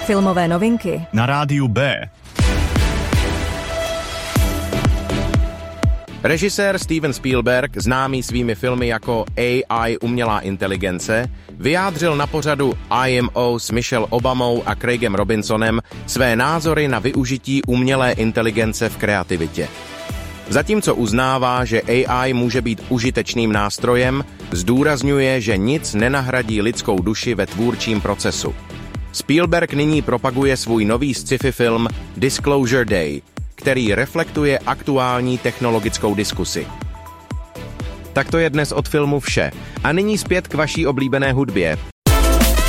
Filmové novinky na rádiu B. Režisér Steven Spielberg, známý svými filmy jako AI umělá inteligence, vyjádřil na pořadu IMO s Michelle Obamou a Craigem Robinsonem své názory na využití umělé inteligence v kreativitě. Zatímco uznává, že AI může být užitečným nástrojem, zdůrazňuje, že nic nenahradí lidskou duši ve tvůrčím procesu. Spielberg nyní propaguje svůj nový sci-fi film Disclosure Day, který reflektuje aktuální technologickou diskusi. Tak to je dnes od filmu vše. A nyní zpět k vaší oblíbené hudbě.